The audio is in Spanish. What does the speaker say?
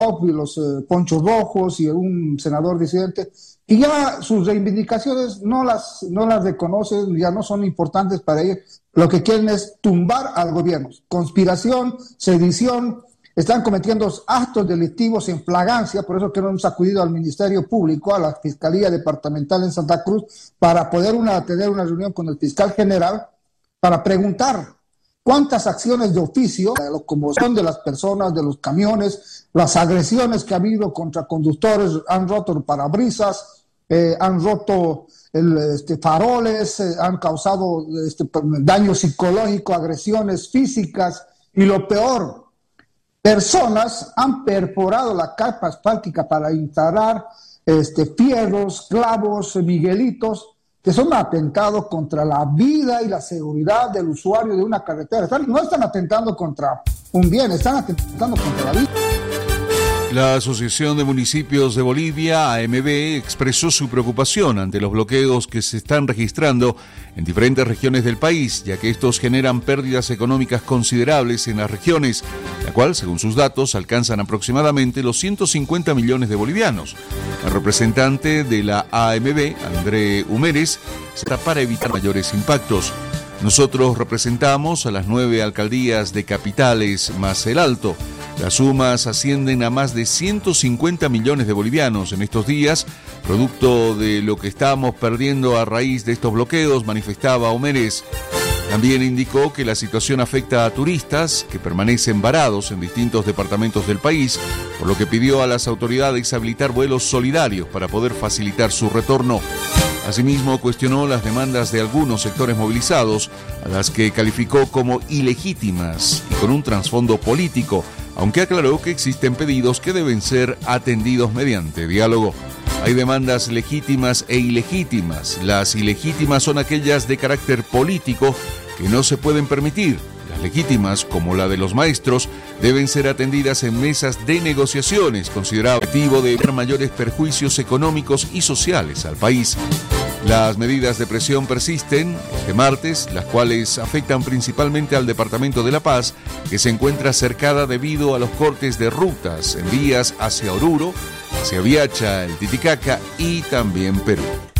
y los ponchos rojos y un senador disidente, y ya sus reivindicaciones no las reconocen, ya no son importantes para ellos. Lo que quieren es tumbar al gobierno. Conspiración, sedición, están cometiendo actos delictivos en flagrancia, por eso que hemos acudido al Ministerio Público, a la Fiscalía Departamental en Santa Cruz, para poder tener una reunión con el fiscal general para preguntar cuántas acciones de oficio, la locomoción de las personas, de los camiones, las agresiones que ha habido contra conductores, han roto parabrisas, han roto faroles, han causado daño psicológico, agresiones físicas, y lo peor, personas han perforado la capa asfáltica para instalar fierros, clavos, miguelitos, que son un atentado contra la vida y la seguridad del usuario de una carretera. No están atentando contra un bien, están atentando contra la vida. La Asociación de Municipios de Bolivia, AMB, expresó su preocupación ante los bloqueos que se están registrando en diferentes regiones del país, ya que estos generan pérdidas económicas considerables en las regiones, la cual, según sus datos, alcanzan aproximadamente los 150 millones de bolivianos. El representante de la AMB, André Humérez, se está para evitar mayores impactos. Nosotros representamos a las 9 alcaldías de capitales más el Alto. Las sumas ascienden a más de 150 millones de bolivianos en estos días, producto de lo que estamos perdiendo a raíz de estos bloqueos, manifestaba Humérez. También indicó que la situación afecta a turistas que permanecen varados en distintos departamentos del país, por lo que pidió a las autoridades habilitar vuelos solidarios para poder facilitar su retorno. Asimismo, cuestionó las demandas de algunos sectores movilizados, a las que calificó como ilegítimas y con un trasfondo político, aunque aclaró que existen pedidos que deben ser atendidos mediante diálogo. Hay demandas legítimas e ilegítimas. Las ilegítimas son aquellas de carácter político que no se pueden permitir. Las legítimas, como la de los maestros, deben ser atendidas en mesas de negociaciones, considerado objetivo de evitar mayores perjuicios económicos y sociales al país. Las medidas de presión persisten este martes, las cuales afectan principalmente al departamento de La Paz, que se encuentra cercada debido a los cortes de rutas en vías hacia Oruro, hacia Viacha, el Titicaca y también Perú.